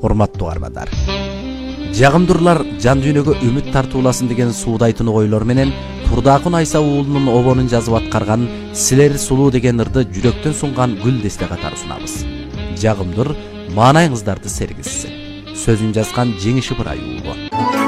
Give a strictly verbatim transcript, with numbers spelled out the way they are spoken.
урматтуу угармандар. Жагымдырлар жан дүйнөгө үмүт тартууласын деген суудайтын ойлор менен Турдакун Айса уулунун обонун жазып аткарган Силер сулуу деген ырды жүрөктөн сунган гүл десте катары сунабыз. Жагымдыр маанайыңыздарды сергизсин. Сөзүн жазган Жеңиш Ыбырай уулу.